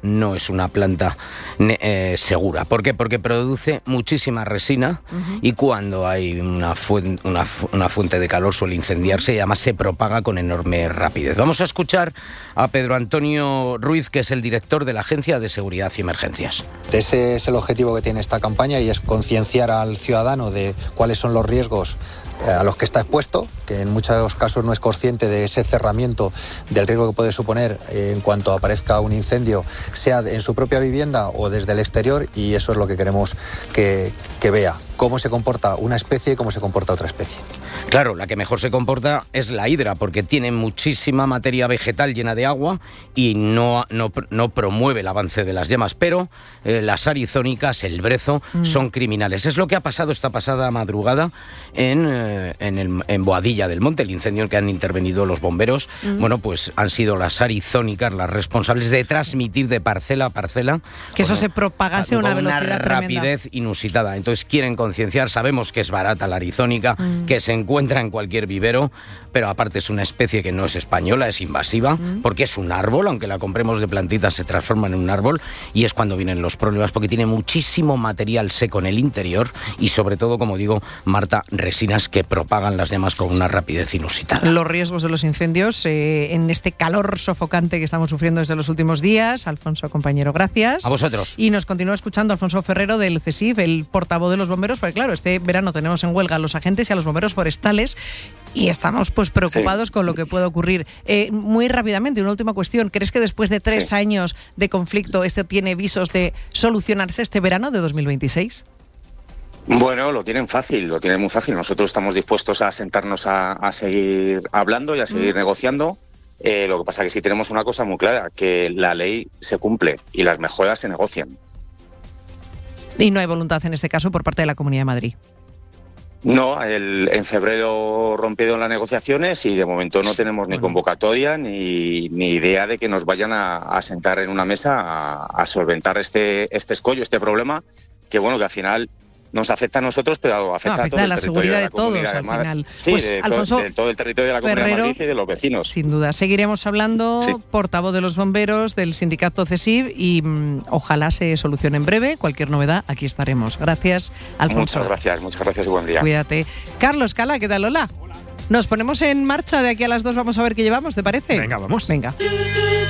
no es una planta segura. ¿Por qué? Porque produce muchísima resina y cuando hay una fuente de calor suele incendiarse y además se propaga con enorme rapidez. Vamos a escuchar a Pedro Antonio Ruiz, que es el director de la Agencia de Seguridad y Emergencias. Ese es el objetivo que tiene esta campaña y es concienciar al ciudadano de cuáles son los riesgos a los que está expuesto, que en muchos casos no es consciente de ese cerramiento, del riesgo que puede suponer en cuanto aparezca un incendio, sea en su propia vivienda o desde el exterior, y eso es lo que queremos que vea, cómo se comporta una especie y cómo se comporta otra especie. Claro, la que mejor se comporta es la hidra, porque tiene muchísima materia vegetal llena de agua y no promueve el avance de las llamas, pero las arizónicas, el brezo, son criminales. Es lo que ha pasado esta pasada madrugada en Boadilla del Monte, el incendio en que han intervenido los bomberos. Bueno, pues han sido las arizónicas las responsables de transmitir de parcela a parcela. Que eso se propagase a una velocidad una rapidez tremenda. inusitada. Entonces quieren concienciar, sabemos que es barata la arizónica, que se encuentra en cualquier vivero, pero aparte es una especie que no es española, es invasiva, porque es un árbol, aunque la compremos de plantita se transforma en un árbol, y es cuando vienen los problemas, porque tiene muchísimo material seco en el interior y sobre todo, como digo, Marta, resinas que propagan las llamas con una rapidez inusitada. Los riesgos de los incendios en este calor sofocante que estamos sufriendo desde los últimos días. Alfonso, compañero, gracias. A vosotros. Y nos continúa escuchando Alfonso Ferrero del CSIF, el portavoz de los bomberos, porque claro, este verano tenemos en huelga a los agentes y a los bomberos forestales y estamos pues preocupados con lo que puede ocurrir. Muy rápidamente, una última cuestión. ¿Crees que después de 3 años de conflicto esto tiene visos de solucionarse este verano de 2026? Bueno, lo tienen muy fácil. Nosotros estamos dispuestos a sentarnos a seguir hablando y a seguir negociando. Lo que pasa es que sí tenemos una cosa muy clara, que la ley se cumple y las mejoras se negocian. Y no hay voluntad en este caso por parte de la Comunidad de Madrid. No, en febrero rompieron las negociaciones y de momento no tenemos ni convocatoria ni idea de que nos vayan a sentar en una mesa a solventar este escollo, este problema, que bueno, que al final nos afecta a nosotros, pero afecta a todo el la territorio seguridad de la todos comunidad, al final. Sí, pues, de Alfonso, todo el territorio de la Comunidad de Madrid y de los vecinos. Sin duda. Seguiremos hablando, portavoz de los bomberos, del sindicato CSIF, y ojalá se solucione en breve. Cualquier novedad, aquí estaremos. Gracias, Alfonso. Muchas gracias y buen día. Cuídate. Carlos Cala, ¿qué tal? Hola. Nos ponemos en marcha de aquí a las 2, vamos a ver qué llevamos, ¿te parece? Venga, vamos. Venga.